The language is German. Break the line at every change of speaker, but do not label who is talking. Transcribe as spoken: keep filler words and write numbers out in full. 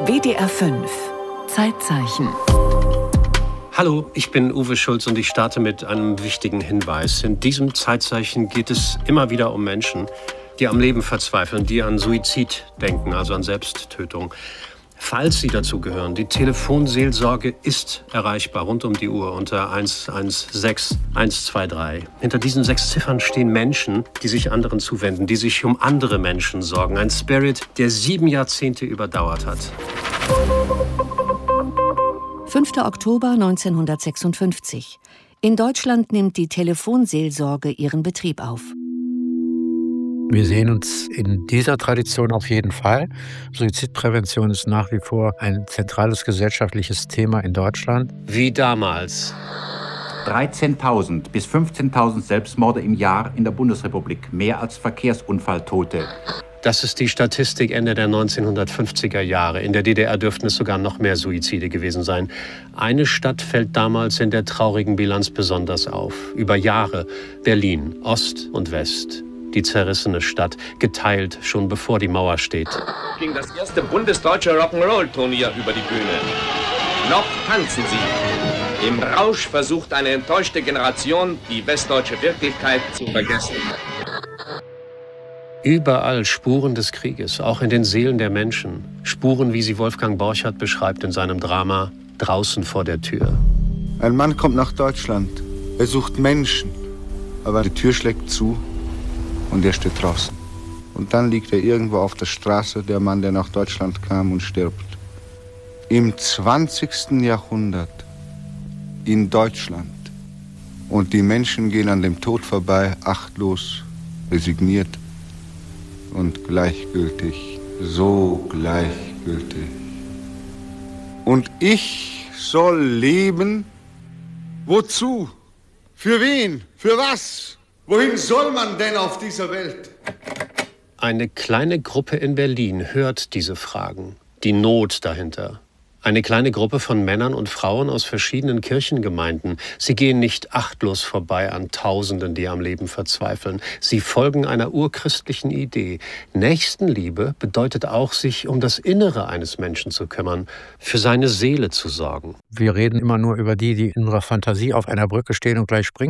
W D R fünf Zeitzeichen.
Hallo, ich bin Uwe Schulz und ich starte mit einem wichtigen Hinweis. In diesem Zeitzeichen geht es immer wieder um Menschen, die am Leben verzweifeln, die an Suizid denken, also an Selbsttötung. Falls Sie dazu gehören, die Telefonseelsorge ist erreichbar rund um die Uhr unter eins eins sechs eins zwei drei. Hinter diesen sechs Ziffern stehen Menschen, die sich anderen zuwenden, die sich um andere Menschen sorgen. Ein Spirit, der sieben Jahrzehnte überdauert hat.
fünfter Oktober neunzehnhundertsechsundfünfzig. In Deutschland nimmt die Telefonseelsorge ihren Betrieb auf.
Wir sehen uns in dieser Tradition auf jeden Fall. Suizidprävention ist nach wie vor ein zentrales gesellschaftliches Thema in Deutschland.
Wie damals.
dreizehntausend bis fünfzehntausend Selbstmorde im Jahr in der Bundesrepublik, mehr als Verkehrsunfalltote.
Das ist die Statistik Ende der neunzehnhundertfünfziger Jahre. In der D D R dürften es sogar noch mehr Suizide gewesen sein. Eine Stadt fällt damals in der traurigen Bilanz besonders auf. Über Jahre Berlin, Ost und West. Die zerrissene Stadt, geteilt schon bevor die Mauer steht.
Ging das erste bundesdeutsche Rock'n'Roll-Turnier über die Bühne. Noch tanzen sie. Im Rausch versucht eine enttäuschte Generation, die westdeutsche Wirklichkeit zu vergessen.
Überall Spuren des Krieges, auch in den Seelen der Menschen. Spuren, wie sie Wolfgang Borchardt beschreibt in seinem Drama Draußen vor der Tür.
Ein Mann kommt nach Deutschland. Er sucht Menschen. Aber die Tür schlägt zu und er steht draußen. Und dann liegt er irgendwo auf der Straße, der Mann, der nach Deutschland kam und stirbt. Im zwanzigsten Jahrhundert in Deutschland. Und die Menschen gehen an dem Tod vorbei, achtlos, resigniert und gleichgültig, so gleichgültig. Und ich soll leben? Wozu? Für wen? Für was? Wohin soll man denn auf dieser Welt?
Eine kleine Gruppe in Berlin hört diese Fragen, die Not dahinter. Eine kleine Gruppe von Männern und Frauen aus verschiedenen Kirchengemeinden. Sie gehen nicht achtlos vorbei an Tausenden, die am Leben verzweifeln. Sie folgen einer urchristlichen Idee. Nächstenliebe bedeutet auch, sich um das Innere eines Menschen zu kümmern, für seine Seele zu sorgen.
Wir reden immer nur über die, die in unserer Fantasie auf einer Brücke stehen und gleich springen.